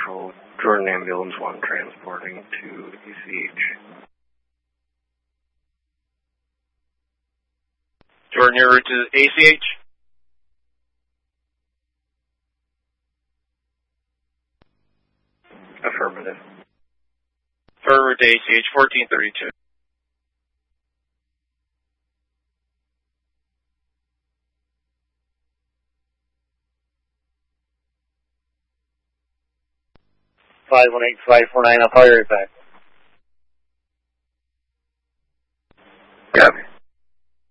Central, Jordan Ambulance 1 transporting to ACH. Jordan, your route to ACH? Affirmative. For route to ACH, 1432. I'll call you right back. Copy.